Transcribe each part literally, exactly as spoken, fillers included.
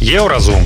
Еўразум.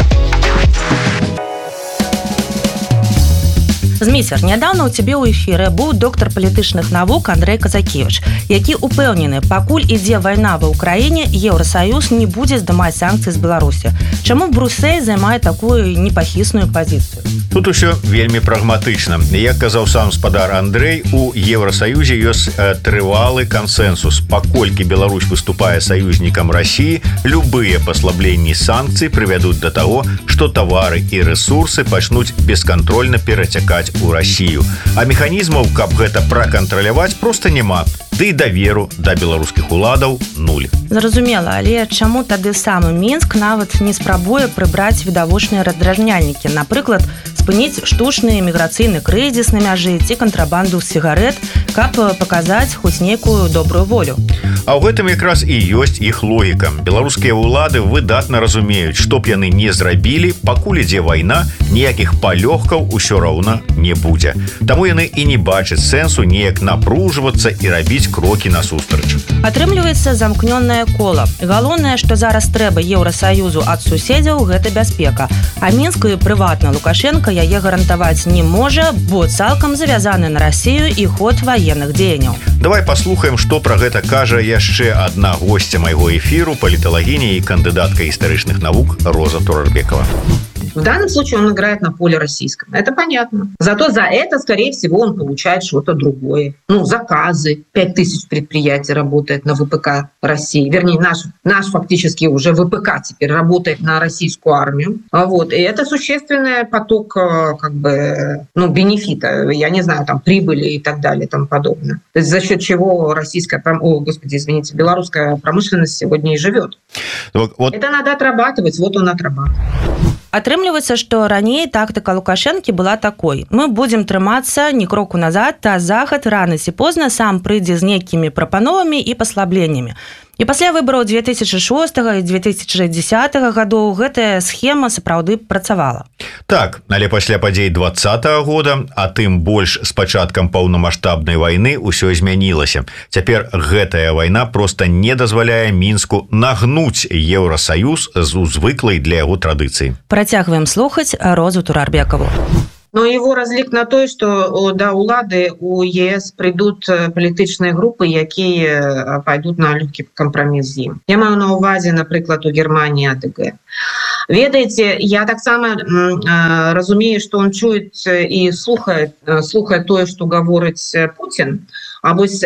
Зміцер, нядаўна ў цябе ў эфіры быў доктар палітычных навук Андрэй Казакевіч, які упэўнены, пакуль ідзе вайна ва ўкраіне, Еўрасаюз не будзе здымаць санкцыі з Беларусі. Чаму Брюссель займае такую непахісную пазіцыю? Тут усё вельмі прагматычна. Як казаў сам спадар Андрэй, у Еўрасаюзе ёсць трывалы кансэнсус. Паколькі Беларусь выступае саюзнікам Расіі, любыя паслабленні санкцый прывядуць да таго, што тавары і рэсурсы пачнуць бескантрольна перацякаць у Расію. А механізмаў, каб гэта пракантраляваць, проста няма. Ды і даверу да беларускіх уладаў нуль. Зразумела, але чаму тады самы Мінск нават не спрабуе прыбраць відавочныя раздражняльнікі, напрыклад, спыніць штучны міграцыйны крызіс на мяжы ці кантрабанду сігарэт, каб паказаць хоць нейкую добрую волю. А ў гэтым якраз і ёсць іх логіка. Беларускія ўлады выдатна разумеюць, што б яны не зрабілі, пакуль ідзе вайна, ніякіх палёгкаў усё роўна не будзе. Таму яны і не бачаць сэнсу неяк напружвацца і рабіць крокі насустрач. Атрымліваецца замкнёнае кола. Галоўнае, што зараз трэба Еўрасаюзу ад суседзяў, гэта бяспека. А Мінск і прыватна Лукашенка яе гарантаваць не можа, бо цалкам завязаны на Расію і ход ваенных дзеянняў. Давай паслухаем, што пра гэта кажа яшчэ адна госця майго эфіру, паліталагіня і кандыдатка гістарычных навук Роза Турарбекова. В данном случае он играет на поле российском. Это понятно. Зато за это, скорее всего, он получает что-то другое. Ну, заказы. Пять тысяч предприятий работает на ВПК России. Вернее, наш, наш фактически уже ВПК теперь работает на российскую армию. Вот. И это существенный поток как бы, ну, бенефита. Я не знаю, там, прибыли и так далее и тому подобное. То есть за счет чего российская, о, господи, извините, белорусская промышленность сегодня и живет. Вот. Это надо отрабатывать. Вот он отрабатывает. Атрымліваецца, што раней тактыка Лукашэнкі была такой. Мы будзем трымацца ні кроку назад, а Захад рана ці позна сам прыйдзе з нейкімі прапановамі і паслабленнямі. І пасля выбараў две тысячи шостага і две тысячи дзесятага гадоў гэтая схема сапраўды працавала. Так, але пасля падзей двадцатага года, а тым больш з пачаткам паўнамаштабнай вайны ўсё змянілася. Цяпер гэтая вайна проста не дазваляе Мінску нагнуць Еўрасаюз з узвыклай для яго традыцыі. Працягваем слухаць Розу Турарбекаву. Но его разлік на той, што да ўлады у ЕС прыйдуць палітычныя групы, якія пайдуць на лёгкі кампраміс з ім. Я маю на ўвазе, напрыклад, у Германії АДГ. Ведаеце, я таксама разумею, што он чуе і слухае, слухае тое, што гаворыць Путін. А вось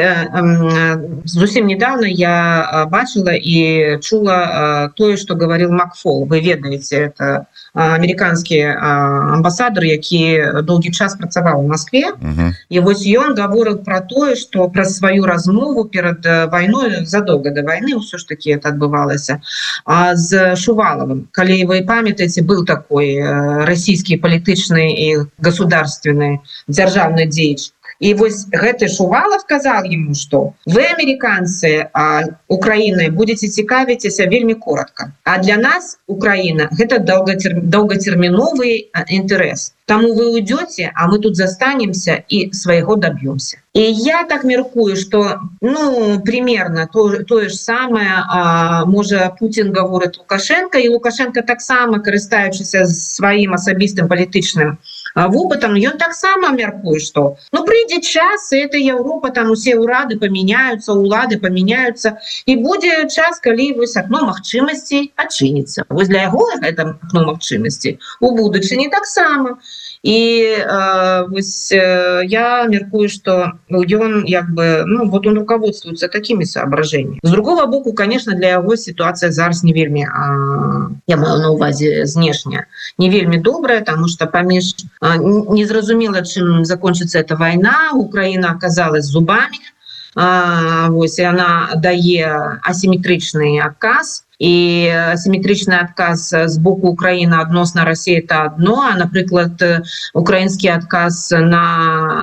зусім недавно я бачила і чула тое, што гаварыў Макфол. Вы ведаеце, это американскі амбасадар, які доўгі час працаваў у Москве. Uh-huh. І вось ён гаворыў пра тое, што пра сваю размову перад вайной, задоўга да вайны ўсё ж такі это адбывалася, з Шуваловым. Калі вы памятаеце, быў такой расійскі палітычны і государственны дзяржаўны дзеяч. И вот гэты Шувалов сказал ему, что вы, американцы, Украиной, будете цікавіцеся вельмі коротко. А для нас, Украина, это долготерминовый интерес. Тому вы уйдете, а мы тут застанемся и своего добьемся. И я так меркую, что, ну, примерно то, то же самое, а, може Путин говорит Лукашенко, и Лукашенко так само, користаючися своим особистым політичным вопытом, ён так само меркуе, что, ну, прийде час, и эта Европа, там усе урады поменяются, улады поменяются, и будет час, калі вось окно магчымасцей адчыніцца. Вось для яго это окно магчымасцей у будучыні так само. И э, вось, э, я меркую, что ён як бы, ну, вот он руководствуется такими соображениями. С другого боку, конечно, для яго ситуация зараз не вельмі, э, я маю на увазе знешняя, не вельмі добрая, потому что паміж э, незразумела, чым закончится эта война, Украина оказалась зубами, э, вось, и она дае асимметричный отказ. І асіметричны адказ з боку Украины адносна России это одно, а, напрыклад, украинский отказ на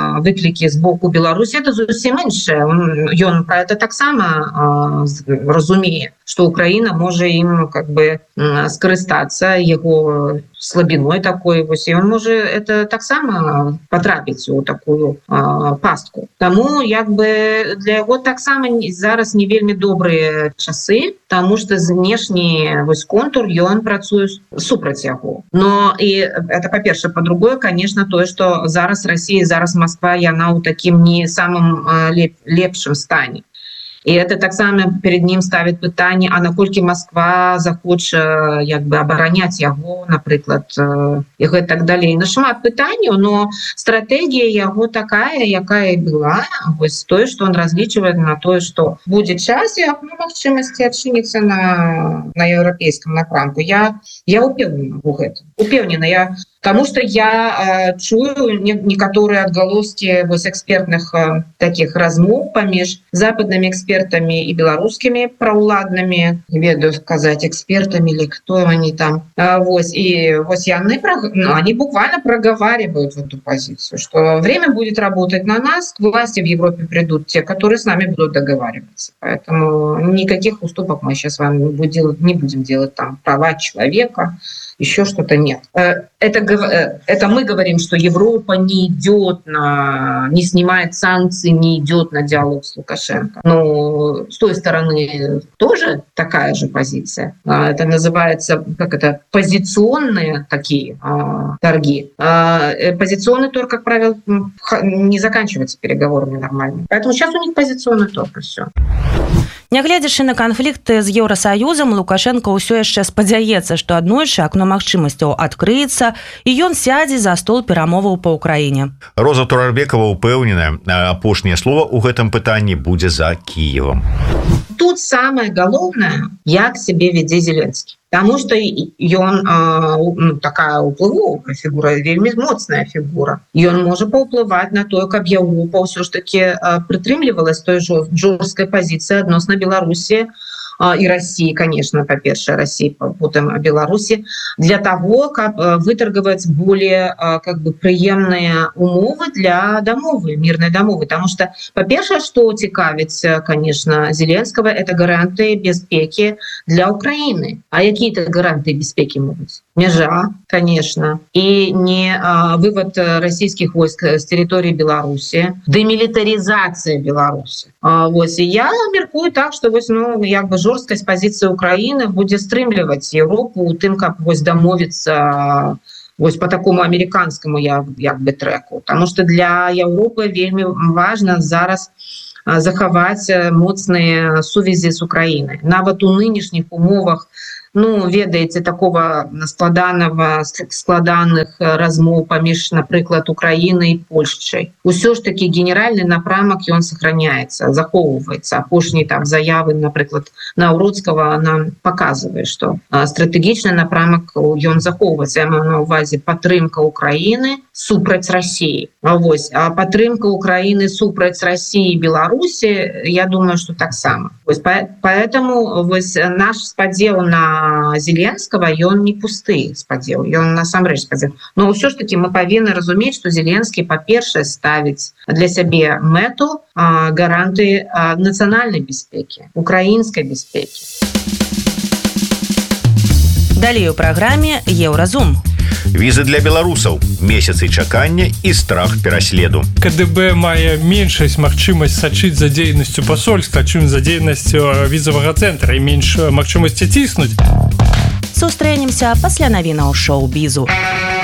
выклікі з боку Беларусі, это зусім іншае. Ён про это таксама разумее, что Украина можа ім как бы скарыстацца яго слабіной такой, вось, і он можа это таксама потрапіць у такую а, пастку. Таму як бы для яго таксама зараз не вельмі добрыя часы, тому что знешні вось контур ён працуе супраць яго. Но і это па-першае, па-другое, конечно, тое, что зараз Россия, зараз Москва, яна ў такім не самым леп, лепшым стане. І это таксама перед ним ставит пытанне, а наколькі Москва захоча як бы абараняць яго, напрыклад, і гэта так далей. На шмат пытанняў, но стратегія яго такая, якая і была, вось тое, што он разлічвае на тое, што будзе час і акно магчымасці адчыніцца на, на еўрапейскім напрамку. Я, я упэўнена ў гэтым. Упэўнена я. Потому что я э, чую не, некоторые отголоски вось экспертных э, таких размов паміж западными экспертами и белорусскими проуладными, не ведаю сказать, экспертами или кто они там. Э, вось, и вось яны, ну, они буквально проговаривают эту позицию, что время будет работать на нас, к власти в Европе придут те, которые с нами будут договариваться. Поэтому никаких уступок мы сейчас с вами не будем делать, не будем делать там права человека, еще что-то нет. Это, это мы говорим, что Европа не идет на, не снимает санкции, не идет на диалог с Лукашенко. Но с той стороны тоже такая же позиция. Это называется, как это, позиционные такие а, торги. А, позиционный торг, как правило, не заканчивается переговорами нормально. Поэтому сейчас у них позиционный торг, и все. Нягледзячы на канфлікты з Еўрасаюзам, Лукашенко ўсё яшчэ спадзяецца, што аднойчы акно магчымасцяў адкрыецца і ён сядзе за стол перамоваў па ўкраіне. Роза Турарбекова ўпэўнена, апошняе слова ў гэтым пытанні будзе за Кіевам. Тут самое галоўнае, як сябе вядзе Зеленскі. Потому что ён ну, такая уплывовая фигура, вельмі моцная фигура. И он может поуплывать на то, каб Европа все ж таки прытрымлівалась той жорсткай позиции адносна Беларуси и России, конечно, по-перше, России, потом Беларуси, для того, как выторговать более как бы прыемные умовы для домовы, мирной домовы. Потому что, по-перше, что цікавіць, конечно, Зеленского, это гарантии бяспеки для Украины. А какие-то гарантии бяспеки могут? Межа, конечно, и не а, вывод российских войск с территории Беларуси, демилитаризация Беларуси. А, вот, и я меркую так, что вот, ну, як бы жорсткасць позиции Украины будет стрымліваць Европу у тым, как вот, домовиться вот, по такому американскому я, як бы треку. Потому что для Европы вельмі важно зараз захаваць моцныя сувязі з Украінай. Нават у нынешніх умовах, ну, ведаеце, такого складанага, складаных размоў паміж, напрыклад, Украінай і Польшчай. Усё ж таки генеральны напрамак ён сохраняется, захоўваецца. Апошнія там заявы, напрыклад, Наўродскага нам показывае, што стратэгічны напрамак ён захоўваецца. Я маю на увазе падтрымка Украіны супраць России. А вось, а падтрымка Украіны супраць России и Беларуси, я думаю, что так само. Вось, поэтому вось, наш спадзеў на Зеленского, ён не пусты спадзеў, ён насамрэч спадзеў. Но ўсё ж таки мы павінны разумець, што Зеленскі, па-першае, ставіць для сябе мэту а, гарантыі а, нацыянальнай бяспекі, украінскай бяспекі. Далей у праграме Еўразум. Візы для беларусаў, месяцы чакання і страх пераследу. КДБ мае меншасць магчымасць сачыць за дзейнасцю пасольства, чым за дзейнасцю візавага цэнтра і менш магчымасці ціснуць. Сустрэнемся пасля навінаў шоу-бізу.